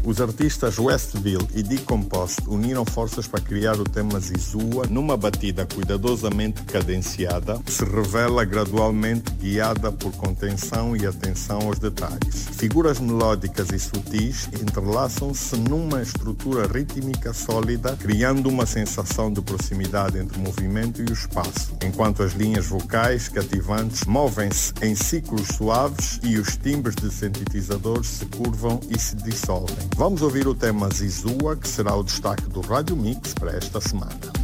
Os artistas Westville e Decompost uniram forças para criar o tema Zizua numa batida cuidadosamente cadenciada, que se revela gradualmente guiada por contenção e atenção aos detalhes. Figuras melódicas e sutis entrelaçam-se numa estrutura rítmica sólida, criando uma sensação de proximidade entre o movimento e o espaço, enquanto as linhas vocais cativantes movem-se em ciclos suaves e os timbres de sintetizadores se curvam e se dissolvem. Vamos ouvir o tema Zizua, que será o destaque do Rádio Mix para esta semana.